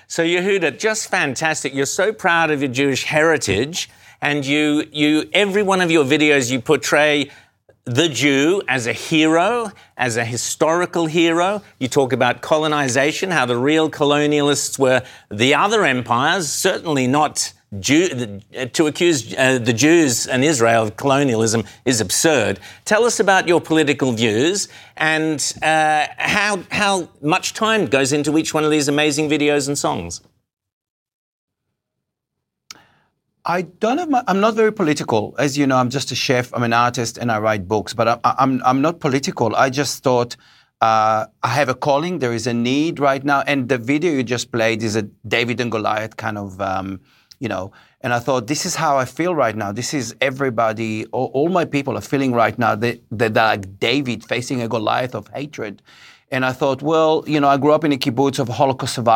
So Yehuda, just fantastic. You're so proud of your Jewish heritage, and you every one of your videos you portray the Jew as a hero, as a historical hero. You talk about colonization, how the real colonialists were the other empires, certainly not to accuse the Jews and Israel of colonialism is absurd. Tell us about your political views and how much time goes into each one of these amazing videos and songs. I'm not very political. As you know, I'm just a chef, I'm an artist, and I write books, but I'm not political. I just thought I have a calling, there is a need right now, and the video you just played is a David and Goliath kind of, and I thought, this is how I feel right now. This is everybody, all my people are feeling right now, that like David facing a Goliath of hatred. And I thought, well, I grew up in a kibbutz of Holocaust survivors.